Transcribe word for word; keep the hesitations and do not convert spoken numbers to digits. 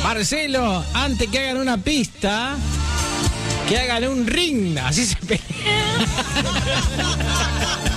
Marcelo, antes que hagan una pista, que hagan un ring. Así se pelea.